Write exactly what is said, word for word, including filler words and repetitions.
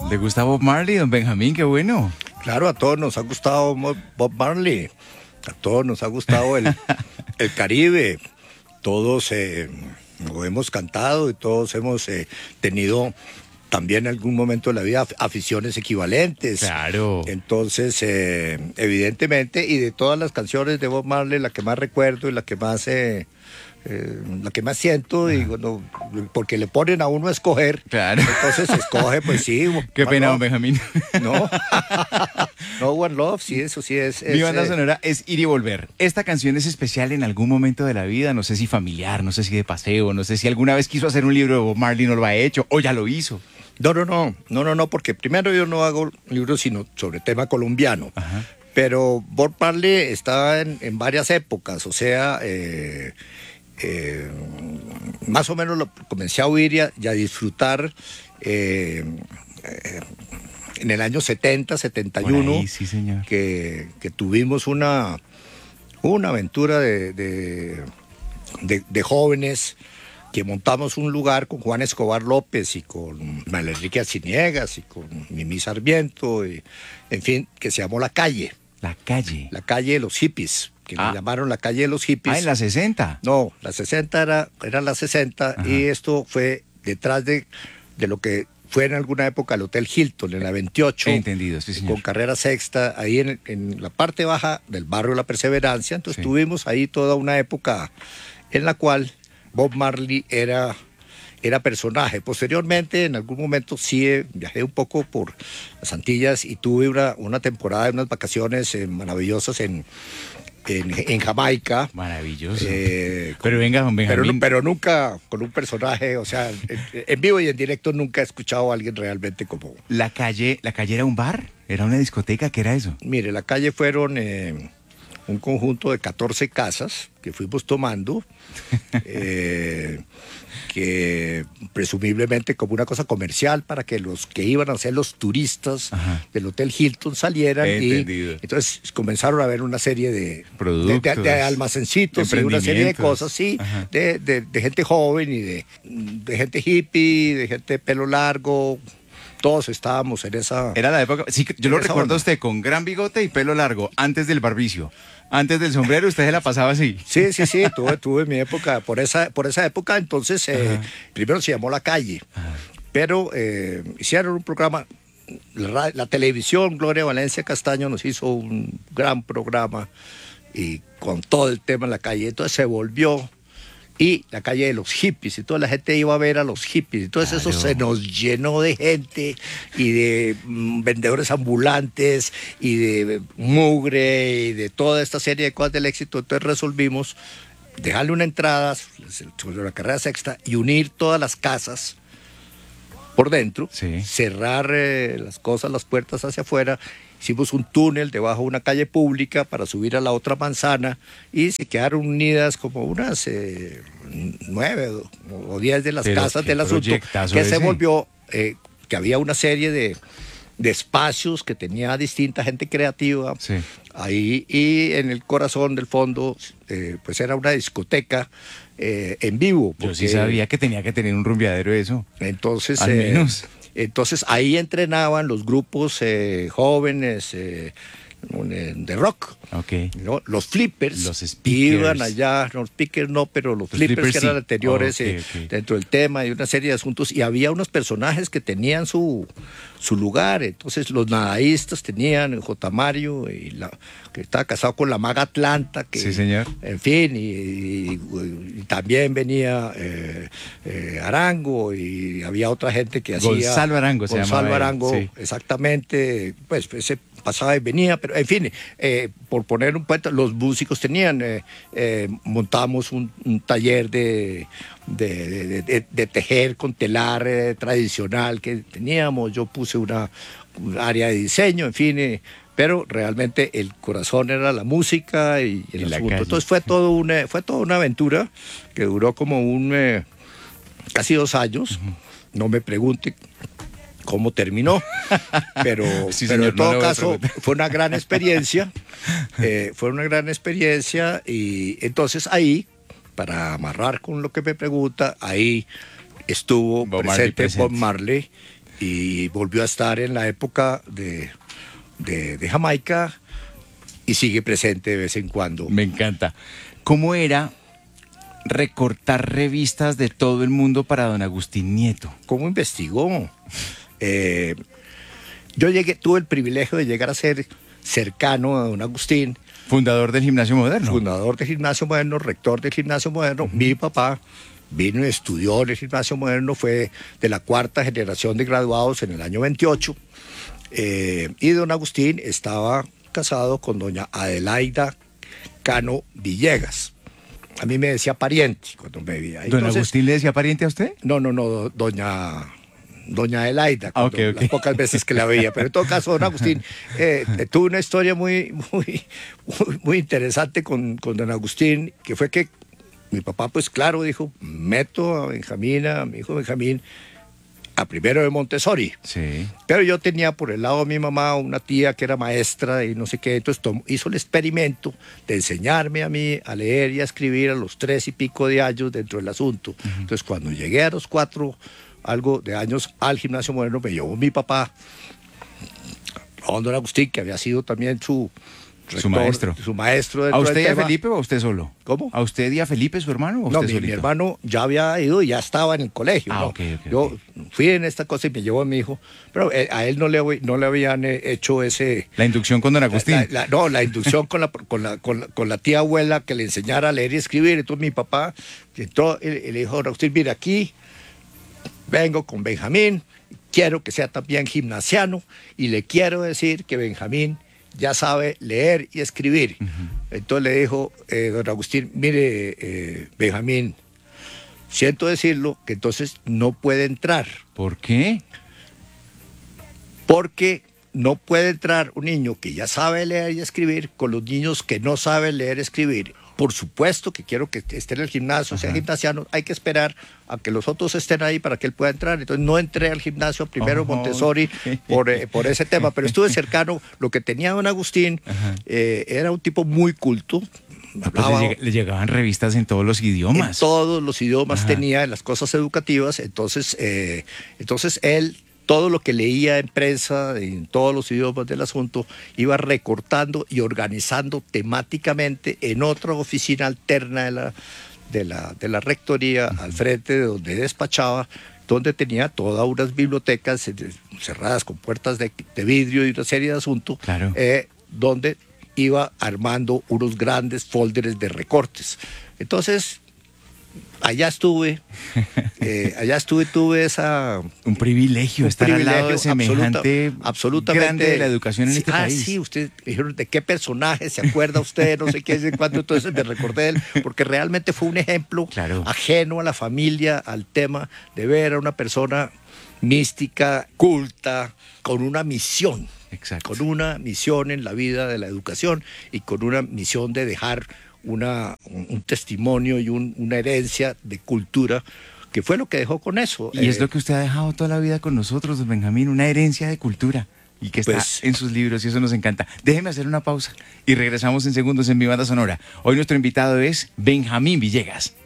¿Le gusta Bob Marley, don Benjamín? Qué bueno. Claro, a todos nos ha gustado Bob Marley, a todos nos ha gustado el, el Caribe, todos eh, lo hemos cantado y todos hemos eh, tenido también en algún momento de la vida aficiones equivalentes. Claro. Entonces, eh, evidentemente, y de todas las canciones de Bob Marley, la que más recuerdo y la que más... Eh, Eh, la que más siento, y cuando, porque le ponen a uno a escoger, claro. Entonces escoge, pues sí. Qué pena, don Benjamín. No, no, One Love, sí, eso sí es. es Mi banda eh, sonora es Ir y Volver. Esta canción es especial en algún momento de la vida, no sé si familiar, no sé si de paseo, no sé si alguna vez quiso hacer un libro de Bob Marley y no lo ha hecho, o ya lo hizo. No, no, no, no, no, no, porque primero yo no hago libros sino sobre tema colombiano. Ajá. Pero Bob Marley está en, en varias épocas, o sea, eh, eh, más o menos lo comencé a oír y a, y a disfrutar eh, eh, en el año setenta, setenta y uno, Por ahí, sí, señor. Que, que tuvimos una, una aventura de, de, de, de jóvenes, que montamos un lugar con Juan Escobar López y con Manuel Enrique Arciniegas y con Mimi Sarmiento, y, en fin, que se llamó La Calle. La Calle. La Calle de los Hippies, que Ah. le llamaron La Calle de los Hippies. Ah, en la sesenta. No, la sesenta era, era la sesenta. Ajá. Y esto fue detrás de, de lo que fue en alguna época el Hotel Hilton, en la veintiocho. He entendido, sí, señor. Con carrera sexta, ahí en, en la parte baja del barrio La Perseverancia. Entonces sí. Tuvimos ahí toda una época en la cual Bob Marley era... era personaje. Posteriormente, en algún momento sí eh, viajé un poco por las Antillas y tuve una, una temporada, unas vacaciones eh, maravillosas en, en, en Jamaica. Maravilloso. Eh, con, pero venga, don Benjamín. Pero, pero nunca con un personaje, o sea, en, en vivo y en directo nunca he escuchado a alguien realmente como... ¿La Calle, la calle era un bar? ¿Era una discoteca? ¿Qué era eso? Mire, La Calle fueron... Eh, un conjunto de catorce casas que fuimos tomando, eh, que presumiblemente como una cosa comercial para que los que iban a ser los turistas Ajá. del Hotel Hilton salieran. Entendido. Y entonces comenzaron a ver una serie de productos, de, de, de almacencitos y una serie de cosas, sí, de, de, de gente joven y de, de gente hippie, de gente de pelo largo. Todos estábamos en esa... Era la época... Sí, yo lo recuerdo a usted con gran bigote y pelo largo, antes del barbicio. Antes del sombrero, usted se la pasaba así. Sí, sí, sí, tuve, tuve mi época, por esa, por esa época, entonces, eh, primero se llamó La Calle, Ajá. pero eh, hicieron un programa, la, la televisión, Gloria Valencia Castaño nos hizo un gran programa, y con todo el tema en La Calle, entonces se volvió... Y La Calle de los Hippies, y toda la gente iba a ver a los hippies, entonces claro. Eso se nos llenó de gente y de mm, vendedores ambulantes y de mugre y de toda esta serie de cosas del éxito. Entonces resolvimos dejarle una entrada sobre la carrera sexta y unir todas las casas por dentro, sí. cerrar eh, las cosas, las puertas hacia afuera. Hicimos un túnel debajo de una calle pública para subir a la otra manzana y se quedaron unidas como unas eh, nueve o diez de las Pero casas del asunto, que ese. se volvió, eh, que había una serie de, de espacios que tenía distinta gente creativa sí. ahí, y en el corazón del fondo eh, pues era una discoteca eh, en vivo. Porque, Yo sí sabía que tenía que tener un rumbeadero eso. Entonces... Al eh, menos. Entonces ahí entrenaban los grupos eh, jóvenes eh, de rock, okay. ¿no? Los flippers, los speakers. Iban allá, los speakers no, pero los, los flippers, flippers que eran sí. anteriores oh, okay, eh, okay. dentro del tema y una serie de asuntos, y había unos personajes que tenían su, su lugar. Entonces los nadaístas tenían J. Mario, y la, que estaba casado con la maga Atlanta, que, sí, señor. En fin, y, y, y también venía eh, eh, Arango, y había otra gente que hacía... Gonzalo Arango se Gonzalo llamaba Arango, sí. exactamente, pues ese pasaba y venía, pero en fin, eh, por poner un puente, los músicos tenían, eh, eh, montamos un, un taller de, de, de, de, de tejer con telar eh, tradicional que teníamos, yo puse una, un área de diseño, en fin, eh, pero realmente el corazón era la música y, y el y asunto. Entonces fue todo una, fue toda una aventura que duró como un eh, casi dos años, uh-huh. No me pregunte cómo terminó, pero, sí, pero señor, en todo no caso fue una gran experiencia, eh, fue una gran experiencia, y entonces ahí, para amarrar con lo que me pregunta, ahí estuvo Bob presente, Marley Bob Marley, y volvió a estar en la época de, de, de Jamaica y sigue presente de vez en cuando. Me encanta. ¿Cómo era recortar revistas de todo el mundo para don Agustín Nieto? ¿Cómo investigó? Eh, yo llegué, tuve el privilegio de llegar a ser cercano a don Agustín. Fundador del Gimnasio Moderno. Fundador del Gimnasio Moderno, rector del Gimnasio Moderno. Uh-huh. Mi papá vino y estudió en el Gimnasio Moderno, fue de la cuarta generación de graduados en el año veintiocho. Eh, y don Agustín estaba casado con doña Adelaida Cano Villegas. A mí me decía pariente cuando me veía. ¿Don Entonces, Agustín le decía pariente a usted? No, no, no, doña, doña Adelaida, ah, okay, okay. las pocas veces que la veía. Pero en todo caso, don Agustín eh, tuvo una historia muy, muy, muy, muy interesante con, con don Agustín, que fue que mi papá, pues claro, dijo, meto a Benjamín, a mi hijo Benjamín, a primero de Montessori. Sí. Pero yo tenía por el lado de mi mamá una tía que era maestra y no sé qué, entonces tomó, hizo el experimento de enseñarme a mí a leer y a escribir a los tres y pico de años dentro del asunto. Uh-huh. Entonces cuando llegué a los cuatro, algo de años al Gimnasio Moderno, me llevó mi papá, a don Agustín, que había sido también su... Rector, su maestro. Su maestro. ¿A usted y a Felipe o a usted solo? ¿Cómo? ¿A usted y a Felipe, su hermano, o no, usted mi, solito? mi hermano ya había ido y ya estaba en el colegio. Ah, ¿no? okay, okay, Yo okay. fui en esta cosa y me llevó a mi hijo, pero eh, a él no le, no le habían hecho ese... La inducción con don Agustín. La, la, no, la inducción con la, con, la, con, la, con la tía abuela que le enseñara a leer y escribir. Entonces mi papá entró y le dijo a don Agustín, mira, aquí vengo con Benjamín, quiero que sea también gimnasiano y le quiero decir que Benjamín ya sabe leer y escribir. Uh-huh. Entonces le dijo eh, don Agustín, mire, eh, Benjamín, siento decirlo, que entonces no puede entrar. ¿Por qué? Porque no puede entrar un niño que ya sabe leer y escribir con los niños que no saben leer y escribir. Por supuesto que quiero que esté en el gimnasio, sea gimnasiano, hay que esperar a que los otros estén ahí para que él pueda entrar. Entonces no entré al gimnasio primero oh, Montessori okay. por, eh, por ese tema, pero estuve cercano. Lo que tenía don Agustín eh, era un tipo muy culto. Hablaba, pues le, le llegaban revistas en todos los idiomas. En todos los idiomas Ajá. tenía, en las cosas educativas. Entonces, eh, entonces él... todo lo que leía en prensa, en todos los idiomas del asunto, iba recortando y organizando temáticamente en otra oficina alterna de la, de la, de la rectoría, uh-huh. al frente de donde despachaba, donde tenía todas unas bibliotecas cerradas con puertas de, de vidrio y una serie de asuntos, claro. eh, donde iba armando unos grandes folders de recortes. Entonces... allá estuve, eh, allá estuve, tuve esa... Un privilegio un estar privilegio, al lado de semejante absoluta, absolutamente grande de la educación en sí, este ah, país. Ah, sí, usted dijeron, ¿de qué personaje se acuerda usted? No sé qué, de cuánto, entonces me recordé de él, porque realmente fue un ejemplo claro. ajeno a la familia, al tema de ver a una persona mística, culta, con una misión. Exacto. Con una misión en la vida de la educación y con una misión de dejar... Una, un, un testimonio y un, una herencia de cultura, que fue lo que dejó con eso. Y eh, es lo que usted ha dejado toda la vida con nosotros, don Benjamín, una herencia de cultura, y que está pues, en sus libros, y eso nos encanta. Déjeme hacer una pausa, y regresamos en segundos en Mi Banda Sonora. Hoy nuestro invitado es Benjamín Villegas.